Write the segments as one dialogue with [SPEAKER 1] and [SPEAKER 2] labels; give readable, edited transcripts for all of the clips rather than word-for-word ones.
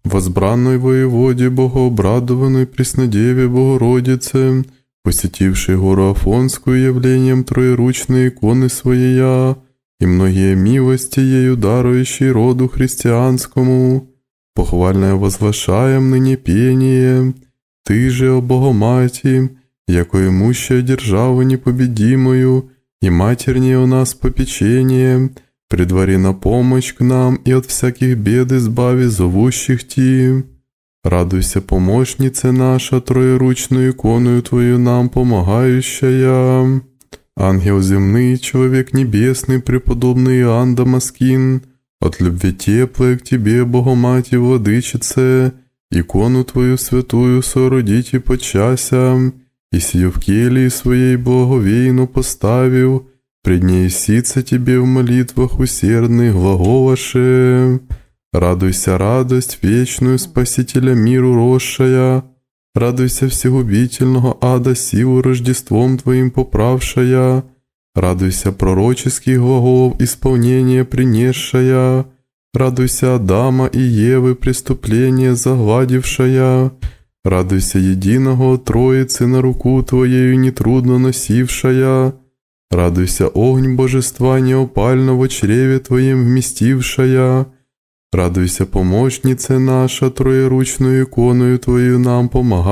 [SPEAKER 1] возбранной воеводе, богообрадованной Преснодеве Богородице, посетившей гору Афонскую явлением троеручной иконы Своея, и многие милости ею дарующей роду христианскому, похвальное возвышаем ныне пение. Ты же, о Богомати, яко имущая державу непобедимую, и матернее у нас попечение, предвари на помощь к нам и от всяких бед избави зовущих Ти. Радуйся, помощнице наша, троеручную иконою Твою нам помогающая. Ангел земный, человек небесный, преподобный Иоанн Дамаскин, от любви теплой к Тебе, Богомати, Владычице, икону Твою святую соорудите подчася, и сию в келии своей благовейно поставил, пред ней сица Тебе в молитвах усердных глаголаше. Радуйся, радость вечную Спасителя миру росшая, радуйся всегубительного ада силу Рождеством Твоим поправшая, радуйся пророческих глаголов исполнение принесшая, радуйся Адама и Евы преступление загладившая, радуйся единого Троицы на руку Твоею нетрудно носившая, радуйся огонь божества неопального в чреве Твоем вместившая, радуйся, помощнице наша, троеручную иконою Твою нам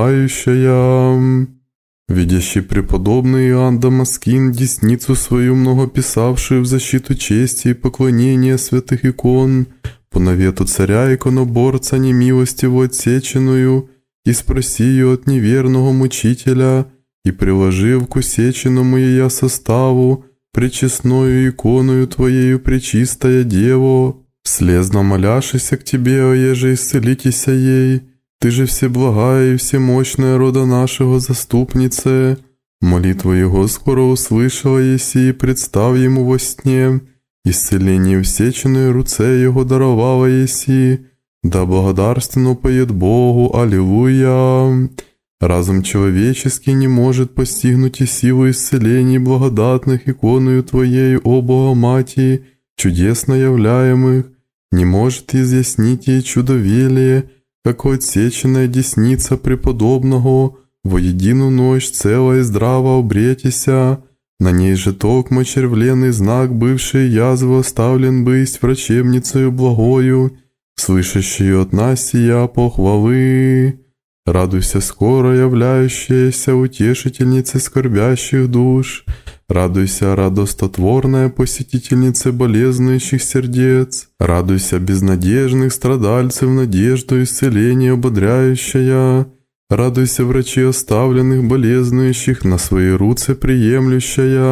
[SPEAKER 1] помогающая. Видящий преподобный Иоанн Дамаскин, десницу свою многописавший в защиту чести и поклонения святых икон, по навету царя иконоборца немилостиво отсеченную, и спроси ее от неверного мучителя, и приложив к усеченному ея составу, пречестною иконою Твоею пречистая Дево, слезно моляшися к Тебе, о еже исцелитеся ей, Ты же всеблагая и всемощная рода нашего заступнице, молитву Его скоро услышала еси и представ Ему во сне, исцеление всеченной руце Его даровала еси, да благодарственно поет Богу, аллилуйя. Разум человеческий не может постигнуть и силу исцелений благодатных иконою Твоею, о Богомати, чудесно являемых, не может изъяснить ей чудовелие, как отсеченная десница преподобного, во едину ночь целая и здраво обретися, на ней же токмо червленный знак, бывший язвы оставлен бысть врачебницею благою, слышащую от нас сия похвалы. Радуйся, скоро являющаяся утешительнице скорбящих душ, радуйся, радостотворная посетительница болезнующих сердец, радуйся, безнадежных страдальцев надежду исцеления ободряющая, радуйся, врачи оставленных болезнующих на свои руцы приемлющая.